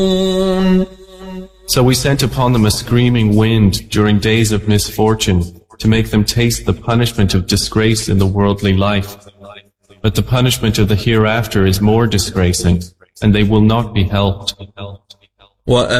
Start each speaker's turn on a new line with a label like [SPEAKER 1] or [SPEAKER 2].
[SPEAKER 1] So we sent upon them a screaming wind during days of misfortune to make them taste the punishment of disgrace in the worldly life. But the punishment of the hereafter is more disgracing, and they will not be helped.